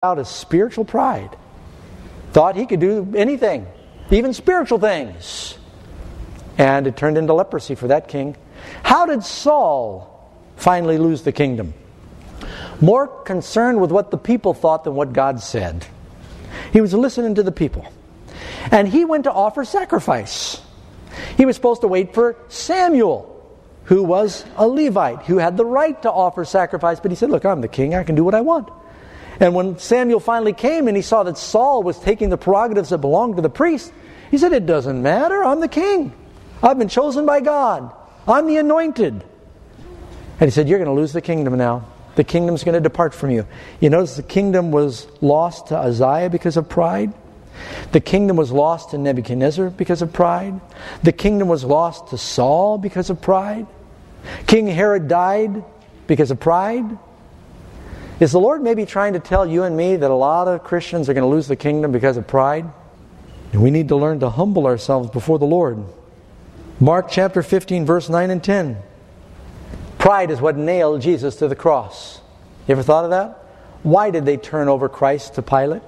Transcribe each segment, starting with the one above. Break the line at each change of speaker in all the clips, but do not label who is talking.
out of spiritual pride. Thought he could do anything, even spiritual things. And it turned into leprosy for that king. How did Saul finally lose the kingdom? More concerned with what the people thought than what God said. He was listening to the people. And he went to offer sacrifice. He was supposed to wait for Samuel, who was a Levite, who had the right to offer sacrifice. But he said, look, I'm the king. I can do what I want. And when Samuel finally came and he saw that Saul was taking the prerogatives that belonged to the priest, he said, it doesn't matter. I'm the king. I've been chosen by God. I'm the anointed. And he said, you're going to lose the kingdom now. The kingdom's going to depart from you. You notice the kingdom was lost to Uzziah because of pride. The kingdom was lost to Nebuchadnezzar because of pride. The kingdom was lost to Saul because of pride. King Herod died because of pride. Is the Lord maybe trying to tell you and me that a lot of Christians are going to lose the kingdom because of pride? And we need to learn to humble ourselves before the Lord. Mark chapter 15, verse 9 and 10. Pride is what nailed Jesus to the cross. You ever thought of that? Why did they turn over Christ to Pilate?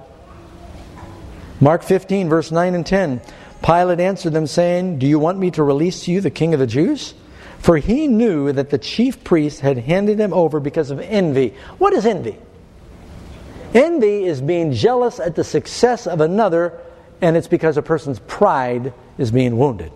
Mark 15, verse 9 and 10. Pilate answered them, saying, do you want me to release to you the king of the Jews? For he knew that the chief priests had handed him over because of envy. What is envy? Envy is being jealous at the success of another, and it's because a person's pride is being wounded.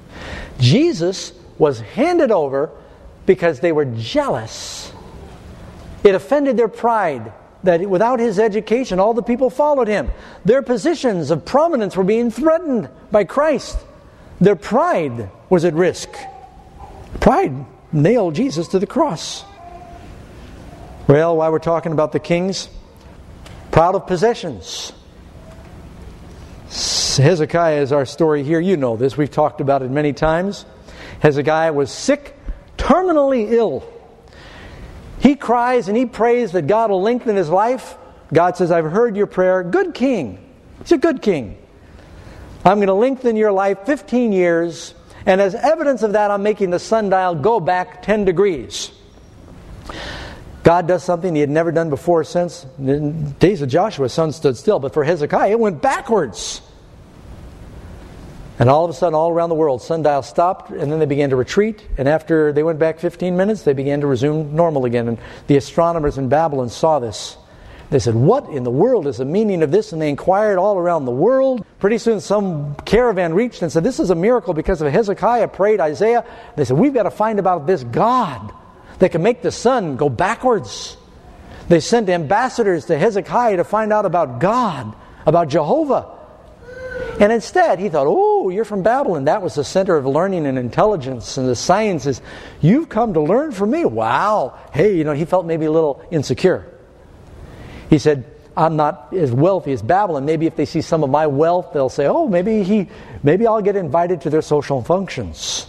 Jesus was handed over because they were jealous. It offended their pride that without his education, all the people followed him. Their positions of prominence were being threatened by Christ. Their pride was at risk. Pride nailed Jesus to the cross. Well, while we're talking about the kings, proud of possessions. Hezekiah is our story here. You know this. We've talked about it many times. Hezekiah was sick, terminally ill. He cries and he prays that God will lengthen his life. God says, I've heard your prayer. Good king. He's a good king. I'm going to lengthen your life 15 years. And as evidence of that, I'm making the sundial go back 10 degrees. God does something he had never done before or since. In the days of Joshua, the sun stood still. But for Hezekiah, it went backwards. And all of a sudden, all around the world, sundial stopped, and then they began to retreat. And after they went back 15 minutes, they began to resume normal again. And the astronomers in Babylon saw this. They said, what in the world is the meaning of this? And they inquired all around the world. Pretty soon, some caravan reached and said, this is a miracle because of Hezekiah prayed Isaiah. They said, we've got to find about this God that can make the sun go backwards. They sent ambassadors to Hezekiah to find out about God, about Jehovah. And instead, he thought, oh, you're from Babylon. That was the center of learning and intelligence and the sciences. You've come to learn from me. Wow. Hey, he felt maybe a little insecure. He said, I'm not as wealthy as Babylon. Maybe if they see some of my wealth, they'll say, oh, maybe I'll get invited to their social functions.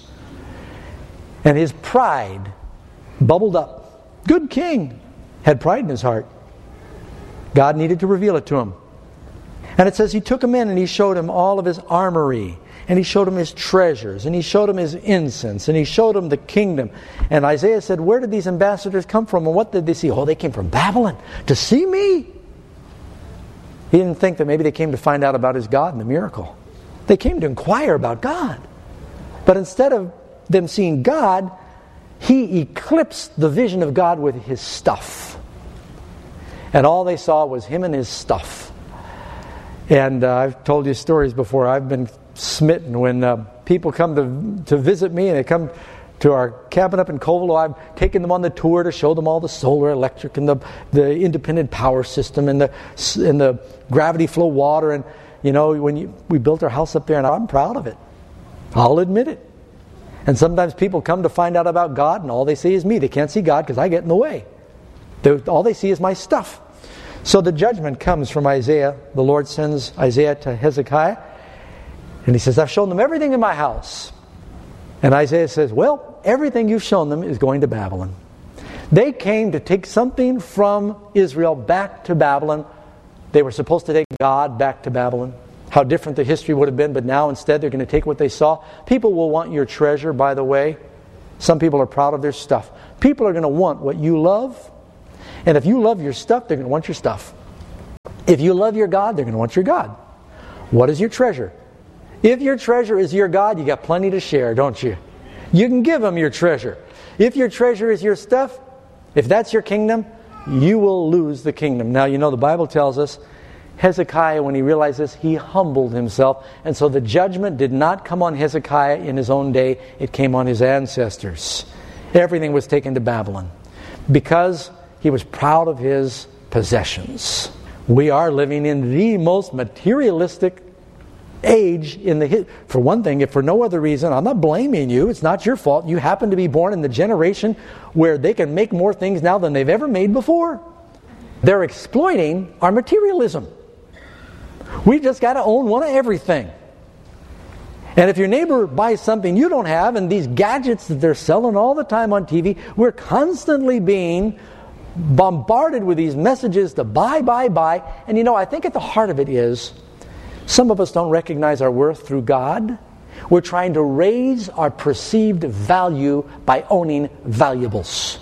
And his pride bubbled up. Good king. Had pride in his heart. God needed to reveal it to him. And it says he took him in and he showed him all of his armory. And he showed him his treasures. And he showed him his incense. And he showed him the kingdom. And Isaiah said, where did these ambassadors come from? And what did they see? Oh, they came from Babylon to see me. He didn't think that maybe they came to find out about his God and the miracle. They came to inquire about God. But instead of them seeing God, he eclipsed the vision of God with his stuff. And all they saw was him and his stuff. And I've told you stories before. I've been smitten when people come to visit me and they come to our cabin up in Covelo. I've taken them on the tour to show them all the solar, electric, and the independent power system and the gravity flow water. And when we built our house up there, and I'm proud of it. I'll admit it. And sometimes people come to find out about God, and all they see is me. They can't see God because I get in the way. All they see is my stuff. So the judgment comes from Isaiah. The Lord sends Isaiah to Hezekiah. And he says, I've shown them everything in my house. And Isaiah says, well, everything you've shown them is going to Babylon. They came to take something from Israel back to Babylon. They were supposed to take God back to Babylon. How different the history would have been, but now instead they're going to take what they saw. People will want your treasure, by the way. Some people are proud of their stuff. People are going to want what you love. And if you love your stuff, they're going to want your stuff. If you love your God, they're going to want your God. What is your treasure? If your treasure is your God, you got plenty to share, don't you? You can give them your treasure. If your treasure is your stuff, if that's your kingdom, you will lose the kingdom. Now, you know, the Bible tells us Hezekiah, when he realized this, he humbled himself. And so the judgment did not come on Hezekiah in his own day. It came on his ancestors. Everything was taken to Babylon because he was proud of his possessions. We are living in the most materialistic age in the for one thing, if for no other reason. I'm not blaming you. It's not your fault. You happen to be born in the generation where they can make more things now than they've ever made before. They're exploiting our materialism. We've just got to own one of everything. And if your neighbor buys something you don't have, and these gadgets that they're selling all the time on TV, we're constantly being bombarded with these messages to buy. And you know, I think at the heart of it is, some of us don't recognize our worth through God. We're trying to raise our perceived value by owning valuables.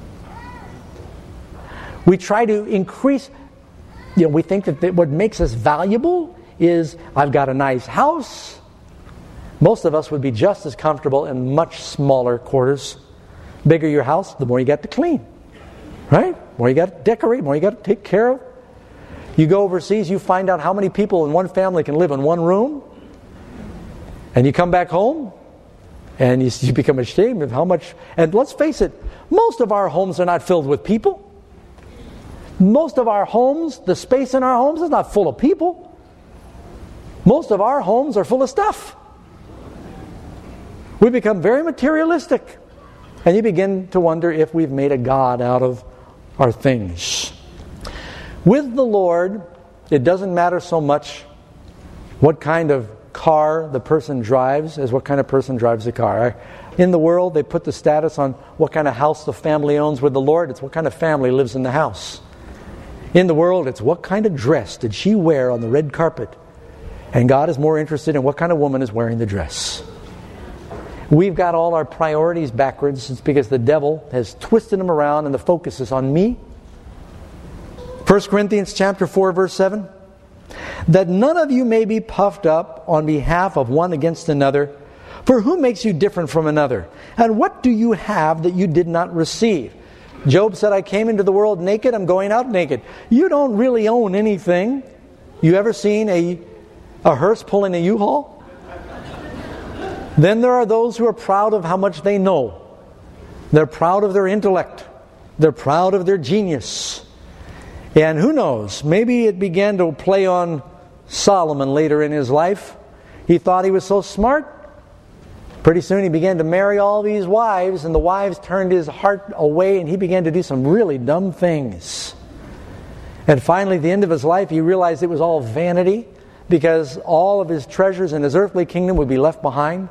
We try to increase, we think that what makes us valuable is, I've got a nice house. Most of us would be just as comfortable in much smaller quarters. Bigger your house, the more you got to clean. Right? The more you got to decorate, the more you got to take care of. You go overseas, you find out how many people in one family can live in one room. And you come back home, and you become ashamed of how much. And let's face it, most of our homes are not filled with people. Most of our homes, the space in our homes is not full of people. Most of our homes are full of stuff. We become very materialistic. And you begin to wonder if we've made a God out of our things. With the Lord, it doesn't matter so much what kind of car the person drives as what kind of person drives the car. In the world, they put the status on what kind of house the family owns. With the Lord, it's what kind of family lives in the house. In the world, it's what kind of dress did she wear on the red carpet. And God is more interested in what kind of woman is wearing the dress. We've got all our priorities backwards. It's because the devil has twisted them around and the focus is on me. 1 Corinthians chapter 4, verse 7. That none of you may be puffed up on behalf of one against another. For who makes you different from another? And what do you have that you did not receive? Job said, I came into the world naked, I'm going out naked. You don't really own anything. You ever seen a hearse pulling a U-Haul? Then there are those who are proud of how much they know. They're proud of their intellect. They're proud of their genius. And who knows, maybe it began to play on Solomon later in his life. He thought he was so smart. Pretty soon he began to marry all these wives, and the wives turned his heart away, and he began to do some really dumb things. And finally, at the end of his life, he realized it was all vanity, because all of his treasures in his earthly kingdom would be left behind.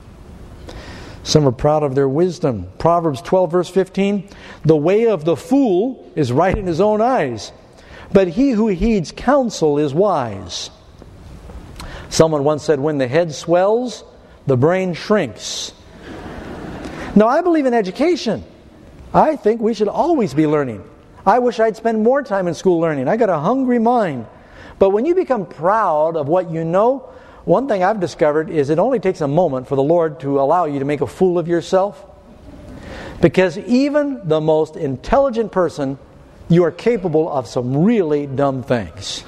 Some are proud of their wisdom. Proverbs 12, verse 15. The way of the fool is right in his own eyes, but he who heeds counsel is wise. Someone once said, when the head swells, the brain shrinks. Now, I believe in education. I think we should always be learning. I wish I'd spend more time in school learning. I got a hungry mind. But when you become proud of what you know, one thing I've discovered is it only takes a moment for the Lord to allow you to make a fool of yourself. Because even the most intelligent person, you are capable of some really dumb things.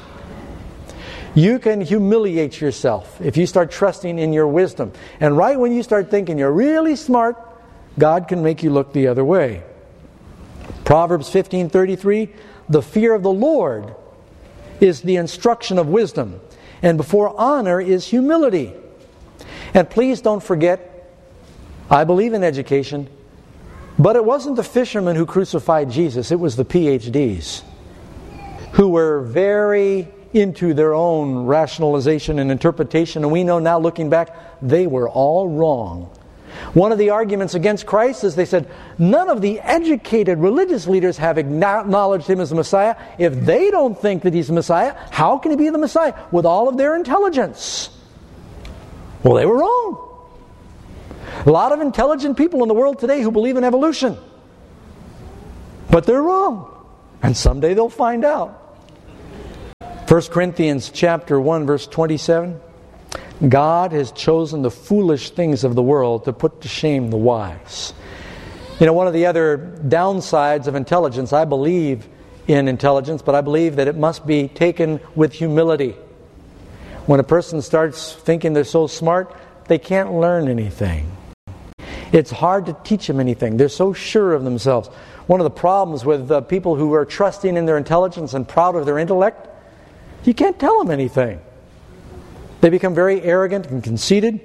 You can humiliate yourself if you start trusting in your wisdom. And right when you start thinking you're really smart, God can make you look the other way. Proverbs 15:33, the fear of the Lord is the instruction of wisdom, and before honor is humility. And please don't forget, I believe in education, but it wasn't the fishermen who crucified Jesus, it was the PhDs who were very into their own rationalization and interpretation, and we know now, looking back, they were all wrong. One of the arguments against Christ is they said, none of the educated religious leaders have acknowledged Him as the Messiah. If they don't think that He's the Messiah, how can He be the Messiah with all of their intelligence? Well, they were wrong. A lot of intelligent people in the world today who believe in evolution. But they're wrong. And someday they'll find out. 1 Corinthians chapter 1, verse 27. God has chosen the foolish things of the world to put to shame the wise. You know, one of the other downsides of intelligence, I believe in intelligence, but I believe that it must be taken with humility. When a person starts thinking they're so smart, they can't learn anything. It's hard to teach them anything. They're so sure of themselves. One of the problems with people who are trusting in their intelligence and proud of their intellect, you can't tell them anything. They become very arrogant and conceited.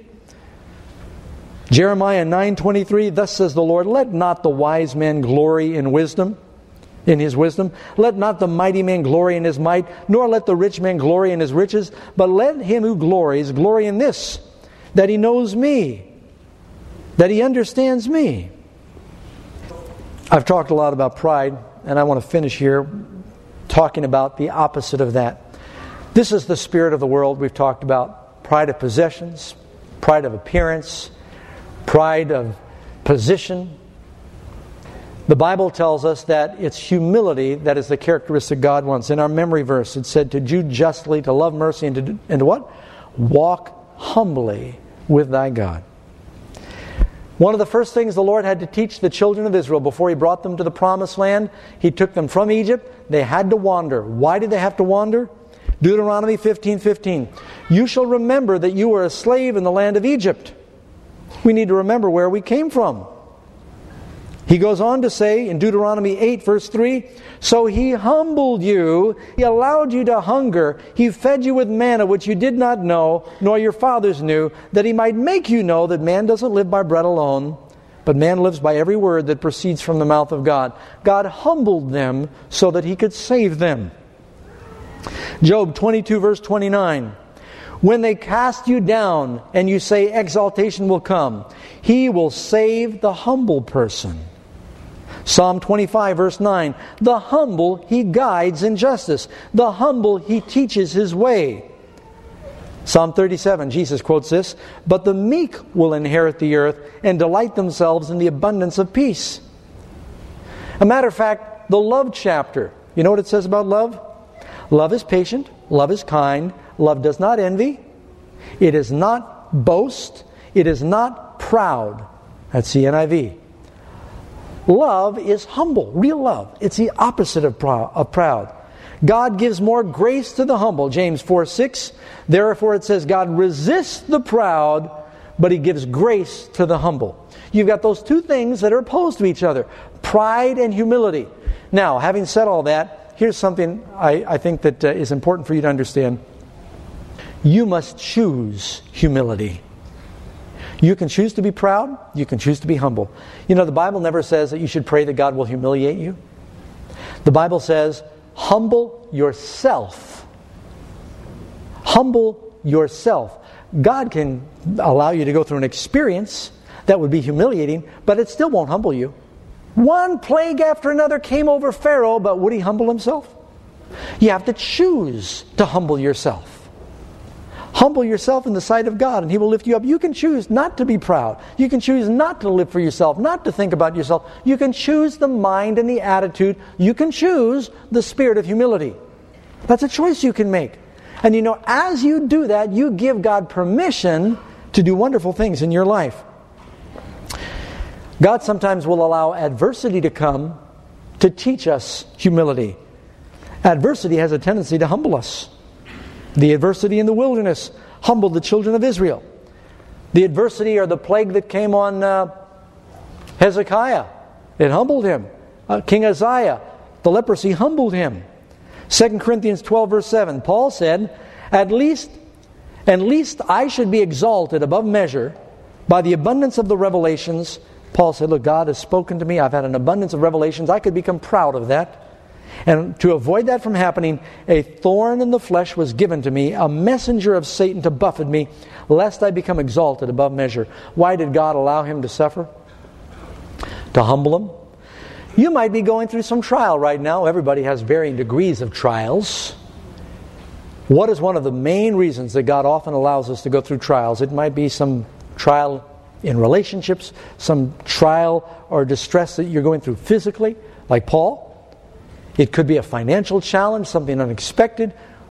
Jeremiah 9:23, thus says the Lord, let not the wise man glory in his wisdom. Let not the mighty man glory in his might, nor let the rich man glory in his riches, but let him who glories glory in this, that he knows me, that he understands me. I've talked a lot about pride, and I want to finish here talking about the opposite of that. This is the spirit of the world. We've talked about pride of possessions, pride of appearance, pride of position. The Bible tells us that it's humility that is the characteristic God wants. In our memory verse, it said to do justly, to love mercy, and to what? Walk humbly with thy God. One of the first things the Lord had to teach the children of Israel before He brought them to the promised land, He took them from Egypt. They had to wander. Why did they have to wander? Deuteronomy 15:15. You shall remember that you were a slave in the land of Egypt. We need to remember where we came from. He goes on to say in Deuteronomy 8 verse 3, so He humbled you, He allowed you to hunger, He fed you with manna which you did not know, nor your fathers knew, that He might make you know that man doesn't live by bread alone, but man lives by every word that proceeds from the mouth of God. God humbled them so that He could save them. Job 22 verse 29. When they cast you down and you say exaltation will come, He will save the humble person. Psalm 25 verse 9. The humble He guides in justice. The humble He teaches His way. Psalm 37, Jesus quotes this. But the meek will inherit the earth and delight themselves in the abundance of peace. A matter of fact, the love chapter. You know what it says about love? Love is patient. Love is kind. Love does not envy. It is not boast. It is not proud. That's the NIV. Love is humble, real love. It's the opposite of proud. God gives more grace to the humble. James 4:6. Therefore it says God resists the proud, but He gives grace to the humble. You've got those two things that are opposed to each other. Pride and humility. Now, having said all that, here's something I think that is important for you to understand. You must choose humility. You can choose to be proud. You can choose to be humble. You know, the Bible never says that you should pray that God will humiliate you. The Bible says, humble yourself. Humble yourself. God can allow you to go through an experience that would be humiliating, but it still won't humble you. One plague after another came over Pharaoh, but would he humble himself? You have to choose to humble yourself. Humble yourself in the sight of God and He will lift you up. You can choose not to be proud. You can choose not to live for yourself, not to think about yourself. You can choose the mind and the attitude. You can choose the spirit of humility. That's a choice you can make. And you know, as you do that, you give God permission to do wonderful things in your life. God sometimes will allow adversity to come to teach us humility. Adversity has a tendency to humble us. The adversity in the wilderness humbled the children of Israel. The adversity or the plague that came on Hezekiah, it humbled him. King Uzziah, the leprosy humbled him. 2 Corinthians 12 verse 7, Paul said, At least I should be exalted above measure by the abundance of the revelations. Paul said, look, God has spoken to me. I've had an abundance of revelations. I could become proud of that. And to avoid that from happening, a thorn in the flesh was given to me, a messenger of Satan to buffet me, lest I become exalted above measure. Why did God allow him to suffer? To humble him. You might be going through some trial right now. Everybody has varying degrees of trials. What is one of the main reasons that God often allows us to go through trials? It might be some trial in relationships, some trial or distress that you're going through physically, like Paul. It could be a financial challenge, something unexpected.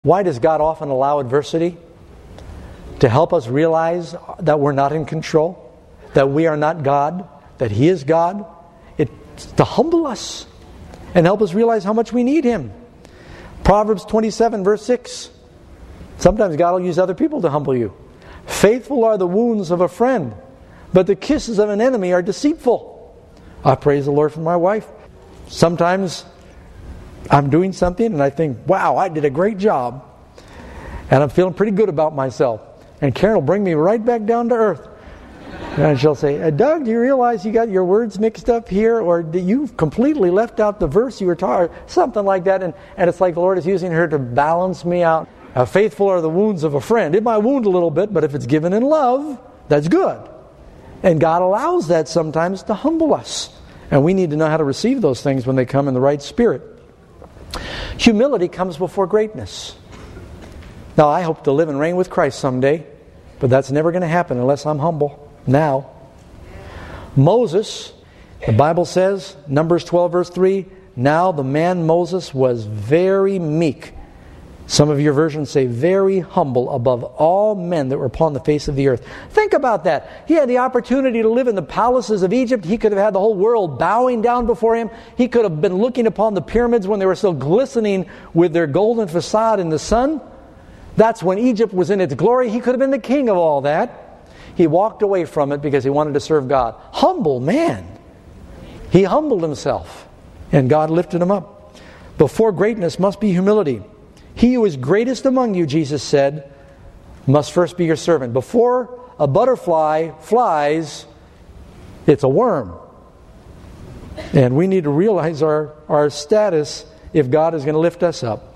Why does God often allow adversity? To help us realize that we're not in control, that we are not God, that He is God. It's to humble us and help us realize how much we need Him. Proverbs 27 verse 6. Sometimes God will use other people to humble you. Faithful are the wounds of a friend, but the kisses of an enemy are deceitful. I praise the Lord for my wife. Sometimes I'm doing something and I think, wow, I did a great job. And I'm feeling pretty good about myself. And Karen will bring me right back down to earth. And she'll say, Doug, do you realize you got your words mixed up here? Or you've completely left out the verse you were talking, something like that. And it's like the Lord is using her to balance me out. Faithful are the wounds of a friend. It might wound a little bit, but if it's given in love, that's good. And God allows that sometimes to humble us. And we need to know how to receive those things when they come in the right spirit. Humility comes before greatness. Now, I hope to live and reign with Christ someday, but that's never going to happen unless I'm humble now. Moses, the Bible says, Numbers 12 verse 3, now the man Moses was very meek. Some of your versions say very humble above all men that were upon the face of the earth. Think about that. He had the opportunity to live in the palaces of Egypt. He could have had the whole world bowing down before him. He could have been looking upon the pyramids when they were still glistening with their golden facade in the sun. That's when Egypt was in its glory. He could have been the king of all that. He walked away from it because he wanted to serve God. Humble man. He humbled himself, and God lifted him up. Before greatness must be humility. He who is greatest among you, Jesus said, must first be your servant. Before a butterfly flies, it's a worm. And we need to realize our status if God is going to lift us up.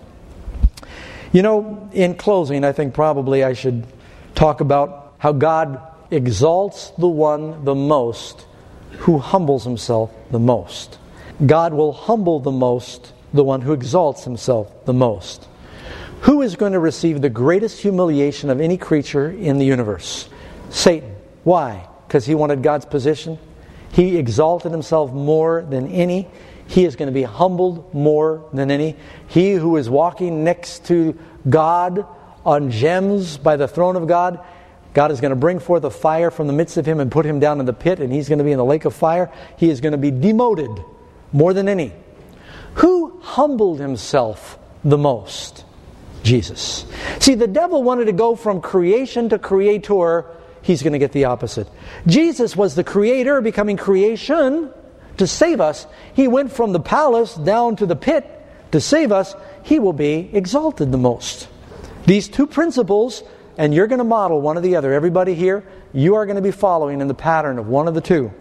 You know, in closing, I think probably I should talk about how God exalts the one the most who humbles himself the most. God will humble the most the one who exalts himself the most. Who is going to receive the greatest humiliation of any creature in the universe? Satan. Why? Because he wanted God's position. He exalted himself more than any. He is going to be humbled more than any. He who is walking next to God on gems by the throne of God, God is going to bring forth a fire from the midst of him and put him down in the pit, and he's going to be in the lake of fire. He is going to be demoted more than any. Who humbled himself the most? Jesus. See, the devil wanted to go from creation to creator. He's going to get the opposite. Jesus was the creator becoming creation to save us. He went from the palace down to the pit to save us. He will be exalted the most. These two principles, and you're going to model one or the other. Everybody here, you are going to be following in the pattern of one of the two.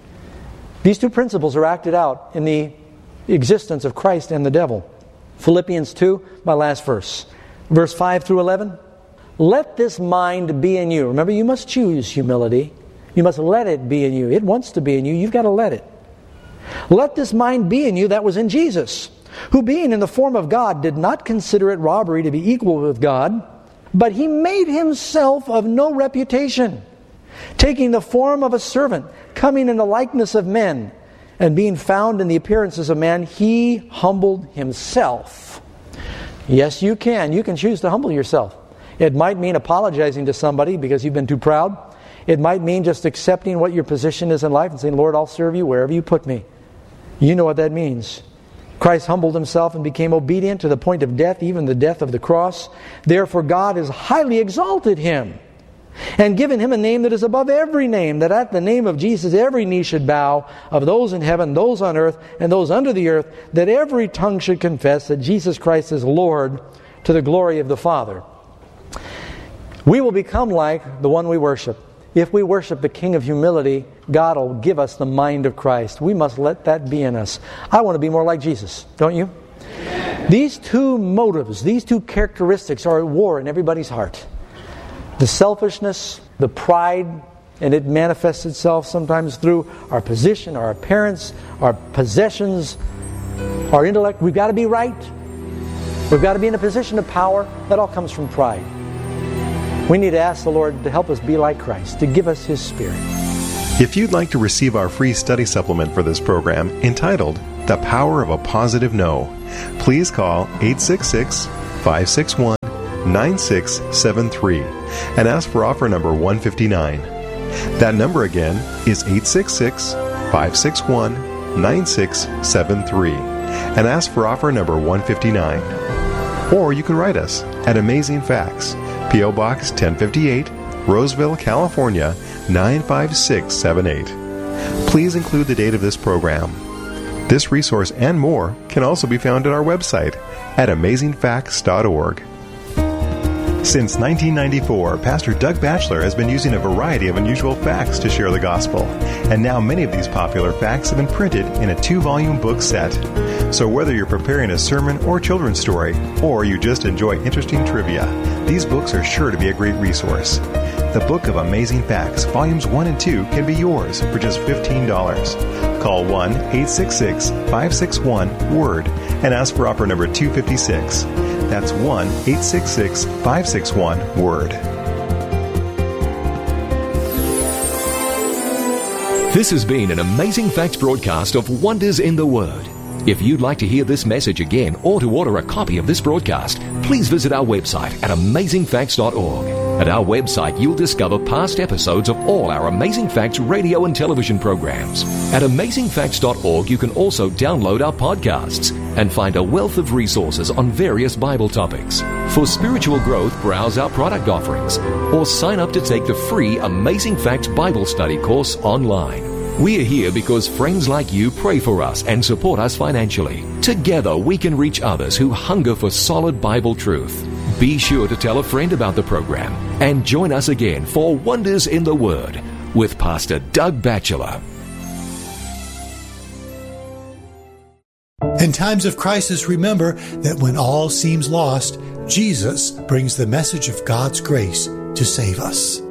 These two principles are acted out in the existence of Christ and the devil. Philippians 2, my last verse. Verse 5 through 11. Let this mind be in you. Remember, you must choose humility. You must let it be in you. It wants to be in you. You've got to let it. Let this mind be in you that was in Jesus, who being in the form of God did not consider it robbery to be equal with God, but he made himself of no reputation, taking the form of a servant, coming in the likeness of men, and being found in the appearances of man, he humbled himself. Yes, you can. You can choose to humble yourself. It might mean apologizing to somebody because you've been too proud. It might mean just accepting what your position is in life and saying, Lord, I'll serve you wherever you put me. You know what that means. Christ humbled himself and became obedient to the point of death, even the death of the cross. Therefore God has highly exalted him and given him a name that is above every name, that at the name of Jesus every knee should bow, of those in heaven, those on earth, and those under the earth, that every tongue should confess that Jesus Christ is Lord, to the glory of the Father. We will become like the one we worship. If we worship the King of humility, God will give us the mind of Christ. We must let that be in us. I want to be more like Jesus, don't you? Amen. These two motives, these two characteristics are at war in everybody's heart. The selfishness, the pride, and it manifests itself sometimes through our position, our appearance, our possessions, our intellect. We've got to be right. We've got to be in a position of power. That all comes from pride. We need to ask the Lord to help us be like Christ, to give us His Spirit.
If you'd like to receive our free study supplement for this program entitled The Power of a Positive No, please call 866-561 866-561-9673 and ask for offer number 159. That number again is 866-561-9673 and ask for offer number 159. Or you can write us at Amazing Facts, P.O. Box 1058, Roseville, California, 95678. Please include the date of this program. This resource and more can also be found at our website at amazingfacts.org. Since 1994, Pastor Doug Batchelor has been using a variety of unusual facts to share the gospel, and now many of these popular facts have been printed in a 2-volume book set. So whether you're preparing a sermon or children's story, or you just enjoy interesting trivia, these books are sure to be a great resource. The Book of Amazing Facts, Volumes 1 and 2 can be yours for just $15. Call 1-866-561-WORD and ask for offer number 256. That's 1-866-561-WORD.
This has been an Amazing Facts broadcast of Wonders in the Word. If you'd like to hear this message again or to order a copy of this broadcast, please visit our website at amazingfacts.org. At our website, you'll discover past episodes of all our Amazing Facts radio and television programs. At amazingfacts.org, you can also download our podcasts and find a wealth of resources on various Bible topics. For spiritual growth, browse our product offerings or sign up to take the free Amazing Facts Bible Study course online. We are here because friends like you pray for us and support us financially. Together, we can reach others who hunger for solid Bible truth. Be sure to tell a friend about the program and join us again for Wonders in the Word with Pastor Doug Batchelor.
In times of crisis, remember that when all seems lost, Jesus brings the message of God's grace to save us.